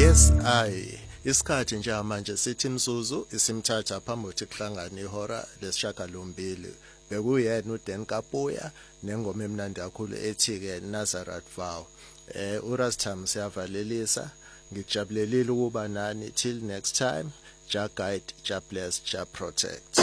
Yes, isikhathi njengamanje sithi imzuzu isimthatha phambi kokuthi kuhlangane ihora lesishiyagalombili. Bekuyena uDan Kapuya nengoma emnandi kakhulu ethi-ke Nazareth Vow. uRastam siyavalelisa, ngikujabulelile ukuba nani till next time. Jah guide, Jah bless, Jah protect.